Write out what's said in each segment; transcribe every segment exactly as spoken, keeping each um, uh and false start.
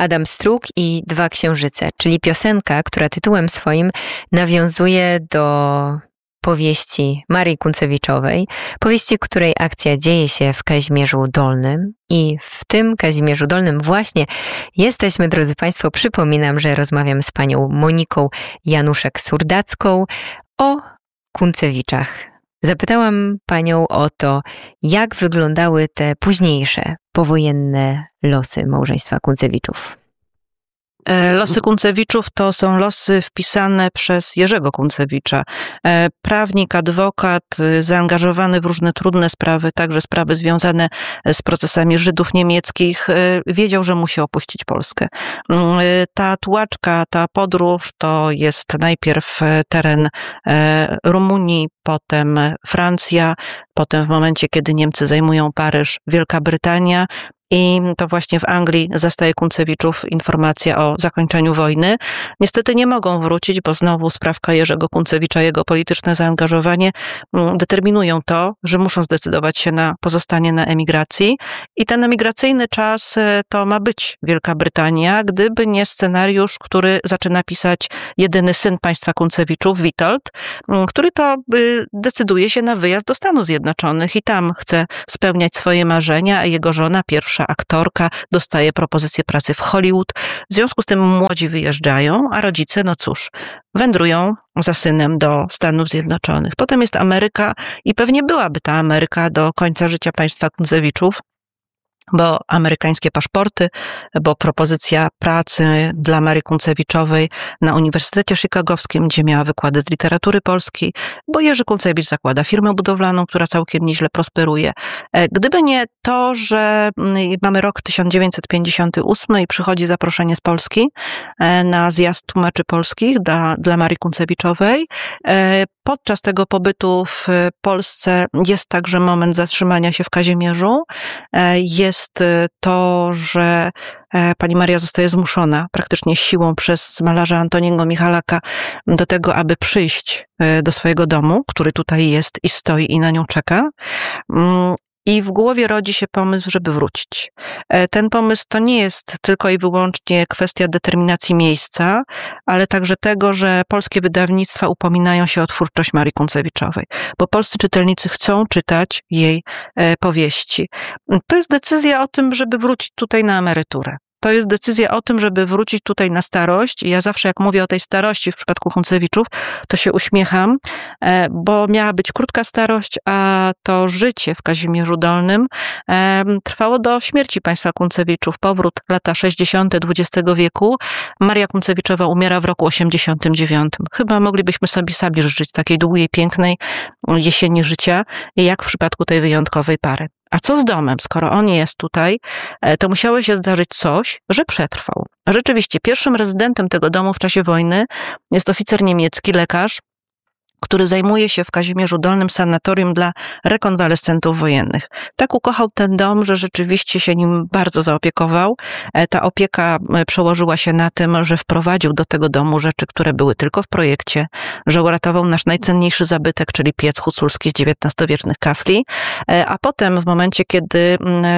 Adam Struk i Dwa księżyce, czyli piosenka, która tytułem swoim nawiązuje do powieści Marii Kunцewiczowej, powieści, której akcja dzieje się w Kazimierzu Dolnym. I w tym Kazimierzu Dolnym właśnie jesteśmy, drodzy Państwo. Przypominam, że rozmawiam z panią Moniką Januszek-Surdacką o Kuncewiczach. Zapytałam panią o to, jak wyglądały te późniejsze, powojenne losy małżeństwa Kuncewiczów. Losy Kuncewiczów to są losy wpisane przez Jerzego Kuncewicza. Prawnik, adwokat, zaangażowany w różne trudne sprawy, także sprawy związane z procesami Żydów niemieckich, wiedział, że musi opuścić Polskę. Ta tułaczka, ta podróż to jest najpierw teren Rumunii, potem Francja, potem w momencie, kiedy Niemcy zajmują Paryż, Wielka Brytania. I to właśnie w Anglii zastaje Kuncewiczów informacja o zakończeniu wojny. Niestety nie mogą wrócić, bo znowu sprawka Jerzego Kuncewicza, jego polityczne zaangażowanie determinują to, że muszą zdecydować się na pozostanie na emigracji. I ten emigracyjny czas to ma być Wielka Brytania, gdyby nie scenariusz, który zaczyna pisać jedyny syn państwa Kuncewiczów, Witold, który to decyduje się na wyjazd do Stanów Zjednoczonych i tam chce spełniać swoje marzenia, a jego żona, pierwsza aktorka, dostaje propozycję pracy w Hollywood. W związku z tym młodzi wyjeżdżają, a rodzice, no cóż, wędrują za synem do Stanów Zjednoczonych. Potem jest Ameryka i pewnie byłaby ta Ameryka do końca życia państwa Kuncewiczów, bo amerykańskie paszporty, bo propozycja pracy dla Marii Kuncewiczowej na Uniwersytecie Chicagowskim, gdzie miała wykłady z literatury polskiej, bo Jerzy Kuncewicz zakłada firmę budowlaną, która całkiem nieźle prosperuje. Gdyby nie to, że mamy rok tysiąc dziewięćset pięćdziesiąty ósmy i przychodzi zaproszenie z Polski na zjazd tłumaczy polskich dla, dla Marii Kuncewiczowej, podczas tego pobytu w Polsce jest także moment zatrzymania się w Kazimierzu. Jest to, że pani Maria zostaje zmuszona praktycznie siłą przez malarza Antoniego Michalaka do tego, aby przyjść do swojego domu, który tutaj jest i stoi i na nią czeka. I w głowie rodzi się pomysł, żeby wrócić. Ten pomysł to nie jest tylko i wyłącznie kwestia determinacji miejsca, ale także tego, że polskie wydawnictwa upominają się o twórczość Marii Kuncewiczowej, bo polscy czytelnicy chcą czytać jej powieści. To jest decyzja o tym, żeby wrócić tutaj na emeryturę. To jest decyzja o tym, żeby wrócić tutaj na starość. I ja zawsze, jak mówię o tej starości w przypadku Kuncewiczów, to się uśmiecham, bo miała być krótka starość, a to życie w Kazimierzu Dolnym trwało do śmierci państwa Kuncewiczów. Powrót lata sześćdziesiąte dwudziestego wieku. Maria Kuncewiczowa umiera w roku osiemdziesiątym dziewiątym. Chyba moglibyśmy sobie sami życzyć takiej długiej, pięknej jesieni życia, jak w przypadku tej wyjątkowej pary. A co z domem? Skoro on jest tutaj, to musiało się zdarzyć coś, że przetrwał. Rzeczywiście, pierwszym rezydentem tego domu w czasie wojny jest oficer niemiecki, lekarz, który zajmuje się w Kazimierzu Dolnym sanatorium dla rekonwalescentów wojennych. Tak ukochał ten dom, że rzeczywiście się nim bardzo zaopiekował. Ta opieka przełożyła się na tym, że wprowadził do tego domu rzeczy, które były tylko w projekcie, że uratował nasz najcenniejszy zabytek, czyli piec huculski z dziewiętnastowiecznych kafli, a potem w momencie, kiedy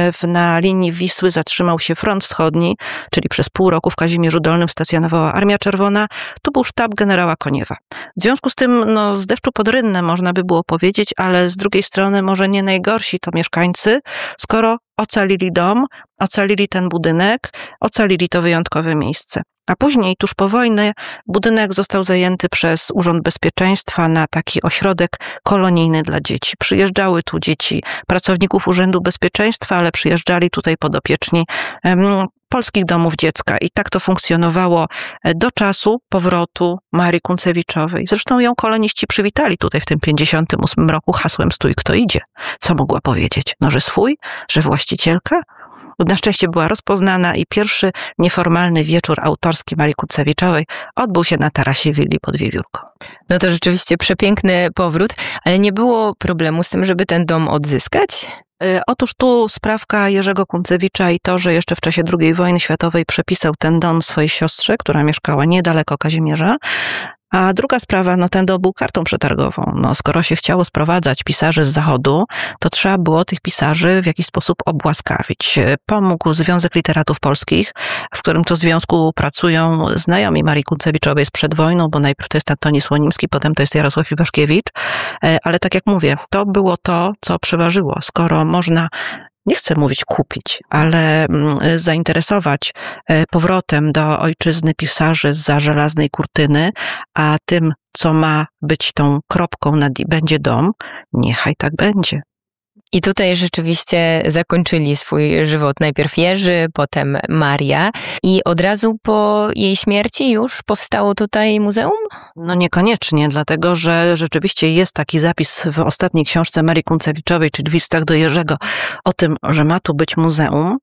na linii Wisły zatrzymał się front wschodni, czyli przez pół roku w Kazimierzu Dolnym stacjonowała Armia Czerwona, tu był sztab generała Koniewa. W związku z tym, no, z deszczu pod rynne można by było powiedzieć, ale z drugiej strony może nie najgorsi to mieszkańcy, skoro ocalili dom, ocalili ten budynek, ocalili to wyjątkowe miejsce. A później, tuż po wojnie, budynek został zajęty przez Urząd Bezpieczeństwa na taki ośrodek kolonijny dla dzieci. Przyjeżdżały tu dzieci pracowników Urzędu Bezpieczeństwa, ale przyjeżdżali tutaj podopieczni um, polskich domów dziecka. I tak to funkcjonowało do czasu powrotu Marii Kuncewiczowej. Zresztą ją koloniści przywitali tutaj w tym pięćdziesiątym ósmym roku hasłem "Stój, kto idzie". Co mogła powiedzieć? No, że swój? Że właścicielka? Na szczęście była rozpoznana i pierwszy nieformalny wieczór autorski Marii Kuncewiczowej odbył się na tarasie willi pod Wiewiórką. No to rzeczywiście przepiękny powrót, ale nie było problemu z tym, żeby ten dom odzyskać? Otóż tu sprawka Jerzego Kuncewicza i to, że jeszcze w czasie drugiej wojny światowej przepisał ten dom swojej siostrze, która mieszkała niedaleko Kazimierza, A druga sprawa, no ten dom był kartą przetargową. No, skoro się chciało sprowadzać pisarzy z zachodu, to trzeba było tych pisarzy w jakiś sposób obłaskawić. Pomógł Związek Literatów Polskich, w którym to związku pracują znajomi Marii Kunцewiczowej sprzed wojną, bo najpierw to jest Antoni Słonimski, potem to jest Jarosław Iwaszkiewicz. Ale tak jak mówię, to było to, co przeważyło. Skoro można, nie chcę mówić kupić, ale zainteresować powrotem do ojczyzny pisarzy zza żelaznej kurtyny, a tym, co ma być tą kropką nad i będzie dom, niechaj tak będzie. I tutaj rzeczywiście zakończyli swój żywot najpierw Jerzy, potem Maria i od razu po jej śmierci już powstało tutaj muzeum? No niekoniecznie, dlatego że rzeczywiście jest taki zapis w ostatniej książce Marii Kunцewiczowej, czyli w listach do Jerzego, o tym, że ma tu być muzeum,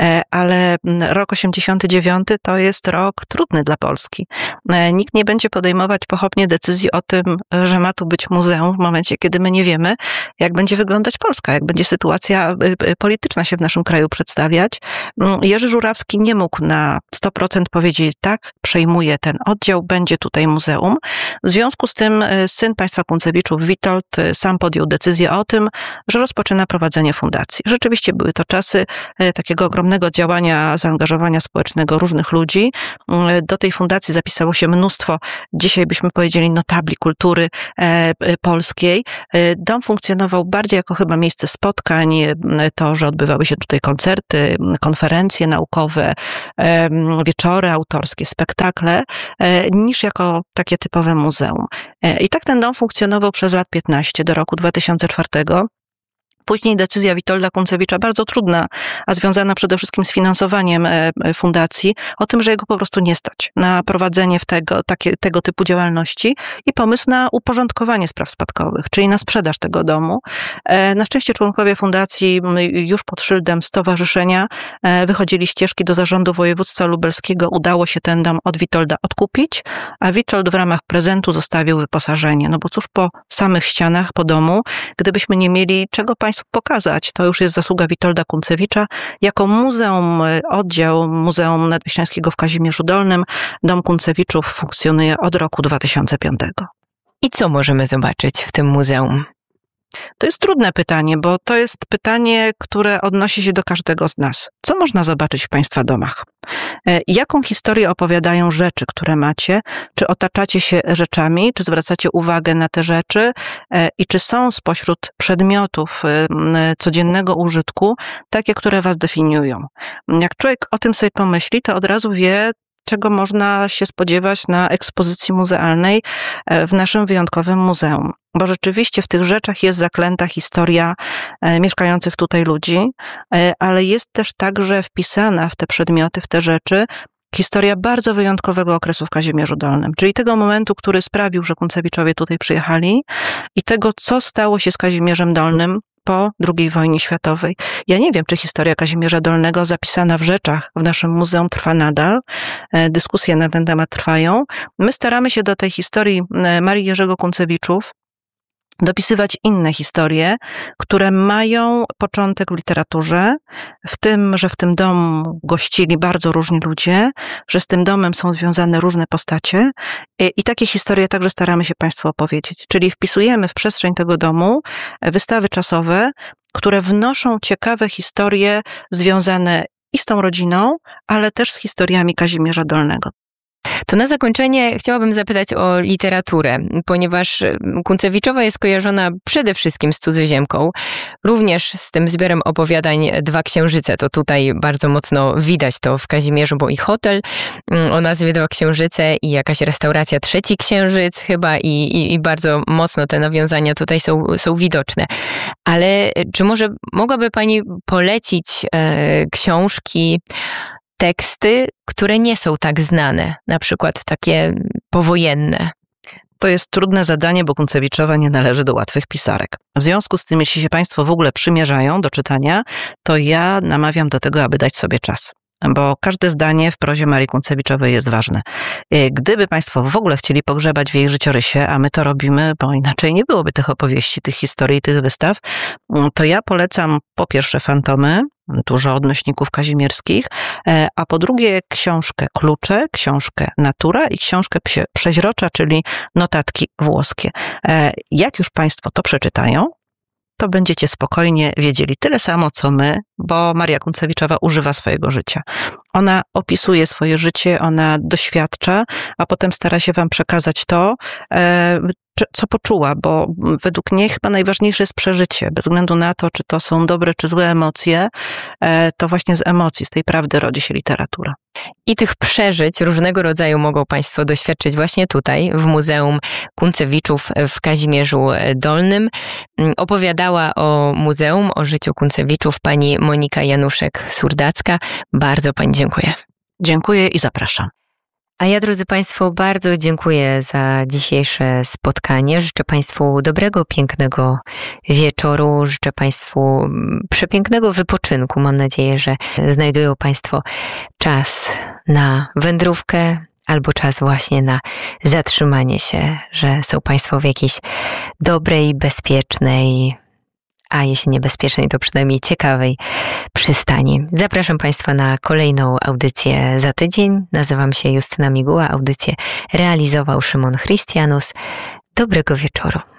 ale rok osiemdziesiąty dziewiąty to jest rok trudny dla Polski. Nikt nie będzie podejmować pochopnie decyzji o tym, że ma tu być muzeum w momencie, kiedy my nie wiemy, jak będzie wyglądać Polska, jak będzie sytuacja polityczna się w naszym kraju przedstawiać. Jerzy Żurawski nie mógł na sto procent powiedzieć tak, przejmuje ten oddział, będzie tutaj muzeum. W związku z tym syn państwa Kuncewiczów, Witold, sam podjął decyzję o tym, że rozpoczyna prowadzenie fundacji. Rzeczywiście były to czasy takiego ogromnego działania, zaangażowania społecznego różnych ludzi. Do tej fundacji zapisało się mnóstwo, dzisiaj byśmy powiedzieli, notabli kultury polskiej. Dom funkcjonował bardziej jako chyba miejsce spotkań, to, że odbywały się tutaj koncerty, konferencje naukowe, wieczory autorskie, spektakle, niż jako takie typowe muzeum. I tak ten dom funkcjonował przez lat piętnaście do roku dwa tysiące czwartego. Później decyzja Witolda Kunцewicza, bardzo trudna, a związana przede wszystkim z finansowaniem fundacji, o tym, że jego po prostu nie stać na prowadzenie w tego, takie, tego typu działalności i pomysł na uporządkowanie spraw spadkowych, czyli na sprzedaż tego domu. Na szczęście członkowie fundacji już pod szyldem stowarzyszenia wychodzili ścieżki do zarządu województwa lubelskiego. Udało się ten dom od Witolda odkupić, a Witold w ramach prezentu zostawił wyposażenie. No bo cóż po samych ścianach, po domu, gdybyśmy nie mieli czego państwu pokazać. To już jest zasługa Witolda Kunцewicza. Jako muzeum, oddział Muzeum Nadwiślańskiego w Kazimierzu Dolnym, Dom Kuncewiczów funkcjonuje od roku dwa tysiące piątego. I co możemy zobaczyć w tym muzeum? To jest trudne pytanie, bo to jest pytanie, które odnosi się do każdego z nas. Co można zobaczyć w państwa domach? Jaką historię opowiadają rzeczy, które macie? Czy otaczacie się rzeczami? Czy zwracacie uwagę na te rzeczy? I czy są spośród przedmiotów codziennego użytku takie, które was definiują? Jak człowiek o tym sobie pomyśli, to od razu wie, czego można się spodziewać na ekspozycji muzealnej w naszym wyjątkowym muzeum. Bo rzeczywiście w tych rzeczach jest zaklęta historia mieszkających tutaj ludzi, ale jest też także wpisana w te przedmioty, w te rzeczy historia bardzo wyjątkowego okresu w Kazimierzu Dolnym, czyli tego momentu, który sprawił, że Kunцewiczowie tutaj przyjechali i tego, co stało się z Kazimierzem Dolnym po drugiej wojnie światowej. Ja nie wiem, czy historia Kazimierza Dolnego zapisana w rzeczach w naszym muzeum trwa nadal. Dyskusje na ten temat trwają. My staramy się do tej historii Marii Jerzego Kuncewiczów dopisywać inne historie, które mają początek w literaturze, w tym, że w tym domu gościli bardzo różni ludzie, że z tym domem są związane różne postacie i, i takie historie także staramy się państwu opowiedzieć. Czyli wpisujemy w przestrzeń tego domu wystawy czasowe, które wnoszą ciekawe historie związane i z tą rodziną, ale też z historiami Kazimierza Dolnego. To na zakończenie chciałabym zapytać o literaturę, ponieważ Kunцewiczowa jest kojarzona przede wszystkim z cudzoziemką, również z tym zbiorem opowiadań Dwa Księżyce. To tutaj bardzo mocno widać to w Kazimierzu, bo i hotel o nazwie Dwa Księżyce i jakaś restauracja Trzeci Księżyc chyba i, i, i bardzo mocno te nawiązania tutaj są, są widoczne. Ale czy może mogłaby pani polecić e, książki, teksty, które nie są tak znane, na przykład takie powojenne? To jest trudne zadanie, bo Kunцewiczowa nie należy do łatwych pisarek. W związku z tym, jeśli się państwo w ogóle przymierzają do czytania, to ja namawiam do tego, aby dać sobie czas. Bo każde zdanie w prozie Marii Kunцewiczowej jest ważne. Gdyby państwo w ogóle chcieli pogrzebać w jej życiorysie, a my to robimy, bo inaczej nie byłoby tych opowieści, tych historii, tych wystaw, to ja polecam po pierwsze Fantomy, dużo odnośników kazimierskich, a po drugie książkę Klucze, książkę Natura i książkę Psie, Przeźrocza, czyli notatki włoskie. Jak już Państwo to przeczytają, to będziecie spokojnie wiedzieli tyle samo, co my, bo Maria Kunцевичова używa swojego życia. Ona opisuje swoje życie, ona doświadcza, a potem stara się wam przekazać to, co poczuła, bo według niej chyba najważniejsze jest przeżycie. Bez względu na to, czy to są dobre, czy złe emocje, to właśnie z emocji, z tej prawdy rodzi się literatura. I tych przeżyć różnego rodzaju mogą Państwo doświadczyć właśnie tutaj, w Muzeum Kuncewiczów w Kazimierzu Dolnym. Opowiadała o muzeum, o życiu Kuncewiczów pani Monika Januszek-Surdacka. Bardzo Pani dziękuję. Dziękuję i zapraszam. A ja, drodzy Państwo, bardzo dziękuję za dzisiejsze spotkanie. Życzę Państwu dobrego, pięknego wieczoru. Życzę Państwu przepięknego wypoczynku. Mam nadzieję, że znajdują Państwo czas na wędrówkę albo czas właśnie na zatrzymanie się, że są Państwo w jakiejś dobrej, bezpiecznej, a jeśli niebezpiecznej, to przynajmniej ciekawej przystani. Zapraszam Państwa na kolejną audycję za tydzień. Nazywam się Justyna Miguła. Audycję realizował Szymon Christianus. Dobrego wieczoru.